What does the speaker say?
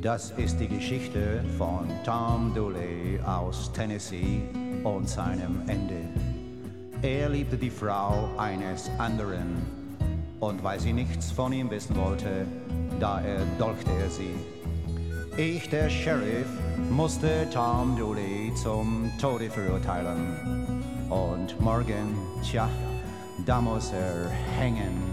Das ist die Geschichte von Tom Dooley aus Tennessee und seinem Ende. Er liebte die Frau eines anderen und weil sie nichts von ihm wissen wollte, da erdolchte er sie. Ich, der Sheriff, musste Tom Dooley zum Tode verurteilen. Und morgen, tja, da muss er hängen.